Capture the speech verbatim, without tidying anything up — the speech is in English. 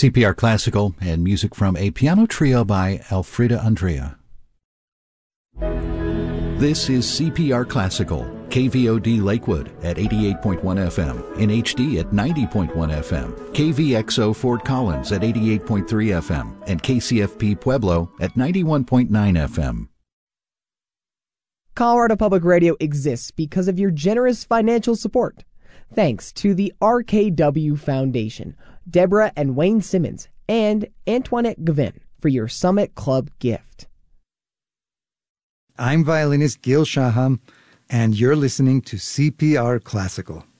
C P R Classical and music from a piano trio by Elfrida Andrea. This is C P R Classical, K V O D Lakewood at eighty-eight point one F M, in H D at ninety point one F M, K V X O Fort Collins at eighty-eight point three F M, and K C F P Pueblo at ninety-one point nine F M. Colorado Public Radio exists because of your generous financial support. Thanks to the R K W Foundation, Deborah and Wayne Simmons, and Antoinette Gavin for your Summit Club gift. I'm violinist Gil Shaham, and you're listening to C P R Classical.